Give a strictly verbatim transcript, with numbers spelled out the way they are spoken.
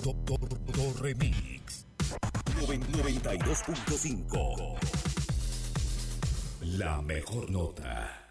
Do Remix noventa y dos punto cinco. La mejor nota.